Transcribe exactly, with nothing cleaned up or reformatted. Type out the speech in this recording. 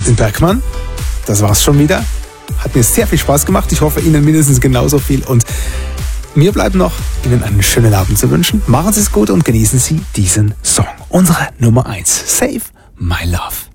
den Bergmann. Das war's schon wieder. Hat mir sehr viel Spaß gemacht. Ich hoffe, Ihnen mindestens genauso viel. Und mir bleibt noch, Ihnen einen schönen Abend zu wünschen. Machen Sie es gut und genießen Sie diesen Song. Unsere Nummer eins. Save My Love.